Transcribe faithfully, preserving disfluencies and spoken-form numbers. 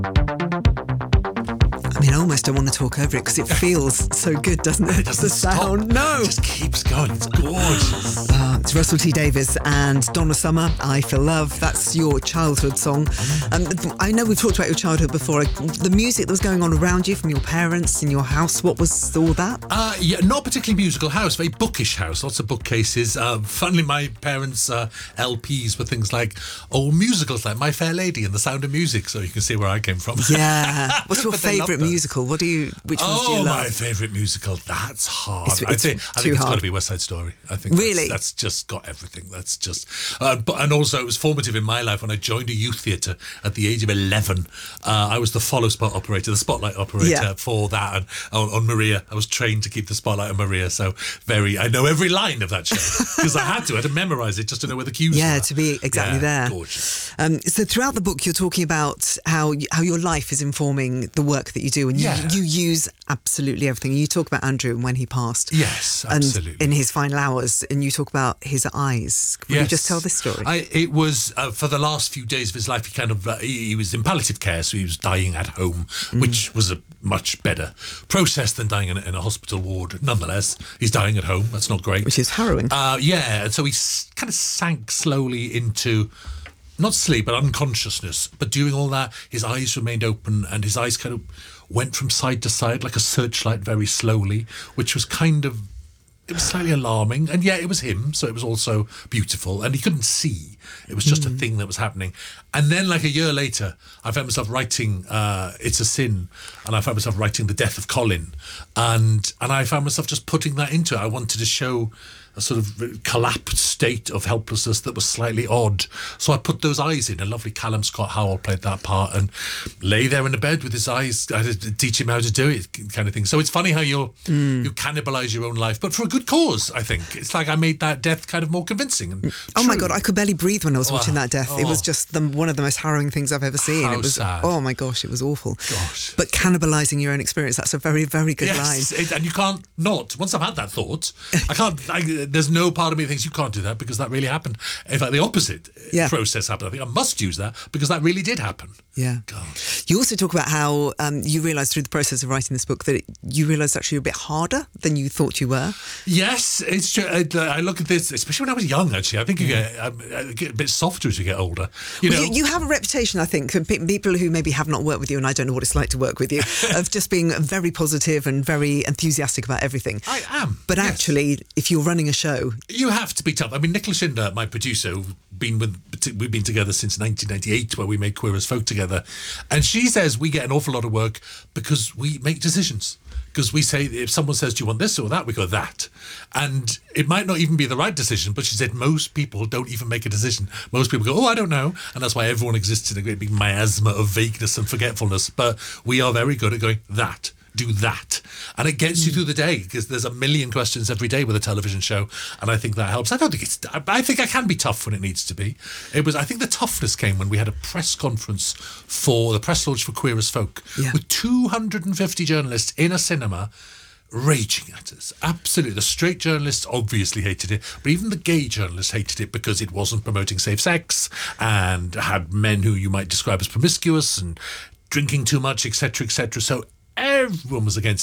I mean, I almost don't want to talk over it because it feels so good, doesn't it? It doesn't the sound. stop. No. It just keeps going. It's gorgeous. Uh, it's Russell T Davies and Donna Summer, I Feel Love. That's your childhood song. Um, I know we've talked about your childhood before. The music that was going on around you from your parents in your house, what was all that? Uh, yeah, not particularly musical house, very bookish house, lots of bookcases. Uh, funnily, my parents' uh, L Ps were things like old musicals like My Fair Lady and The Sound of Music, so you can see where I came from. Yeah. What's your But they favourite loved musical? What do you, which ones oh, do you love? my favourite musical, that's hard. It's- I'd it's say, I too think it's got hard. to be West Side Story. I think Really? that's, that's just got everything. That's just, uh, but and also it was formative in my life when I joined a youth theatre at the age of eleven. Uh, I was the follow spot operator, the spotlight operator Yeah. for that, and on, on Maria. I was trained to keep the spotlight on Maria, so very. I know every line of that show because I had to. I had to memorise it just to know where the cues Yeah, were. to be exactly Yeah, there. Gorgeous. Um, so throughout the book, you're talking about how how your life is informing the work that you do, and you, Yeah. you use absolutely everything. You talk about Andrew and when he passed. Yes, And absolutely. in his final hours, and you talk about his eyes. Will you Yes. just tell this story? I, it was uh, for the last few days of his life. He kind of uh, he, he was in palliative care, so he was dying at home, Mm. which was a much better process than dying in a, in a hospital ward. Nonetheless, he's dying at home. That's not great. Which is harrowing. Uh, yeah, and so he s- kind of sank slowly into not sleep but unconsciousness. But during all that, his eyes remained open, and his eyes kind of went from side to side like a searchlight, very slowly, which was kind of. It was slightly alarming, and yeah, it was him, so it was also beautiful, and he couldn't see. It was just a thing that was happening. And then, like a year later, I found myself writing uh, It's a Sin, and I found myself writing The Death of Colin, and and I found myself just putting that into it. I wanted to show a sort of collapsed state of helplessness that was slightly odd. So I put those eyes in, and lovely Callum Scott Howell played that part, and lay there in the bed with his eyes. I had to teach him how to do it, kind of thing. So it's funny how you're, you cannibalise your own life, but for a good cause, I think. It's like I made that death kind of more convincing. And Oh my true. God, I could barely breathe when I was watching Oh, that death. It oh. was just the, one of the most harrowing things I've ever seen. How it was sad. Oh my gosh, it was awful. Gosh. But cannibalising your own experience, that's a very, very good Yes, line. it, and you can't not. Once I've had that thought, I can't. I, there's no part of me that thinks you can't do that because that really happened. In fact, the opposite Yeah. process happened. I think I must use that because that really did happen. Yeah. God. You also talk about how um, you realised through the process of writing this book that it, you realised actually you're a bit harder than you thought you were. Yes, it's true. I, I look at this, especially when I was young. Actually, I think you get, I get a bit softer as you get older. You Well, know, you, you have a reputation, I think, for pe- people who maybe have not worked with you, and I don't know what it's like to work with you, of just being very positive and very enthusiastic about everything. I am. But yes. actually, if you're running a show, You have to be tough. I mean, Nicola Shinder, my producer, who've been with, we've been together since nineteen ninety-eight, where we made Queer as Folk together, and she says we get an awful lot of work because we make decisions. Because we say, if someone says, do you want this or that, we go that. And it might not even be the right decision, but she said most people don't even make a decision. Most people go, oh, I don't know. And that's why everyone exists in a great big miasma of vagueness and forgetfulness. But we are very good at going, that. Do that, and it gets you through the day because there's a million questions every day with a television show, and I think that helps. I don't think it's. I think I can be tough when it needs to be. It was. I think the toughness came when we had a press conference for the press launch for Queer as Folk Yeah. with two hundred fifty journalists in a cinema. Raging at us. Absolutely. The straight journalists obviously hated it, but even the gay journalists hated it because it wasn't promoting safe sex and had men who you might describe as promiscuous and drinking too much, et cetera, et cetera. So everyone was against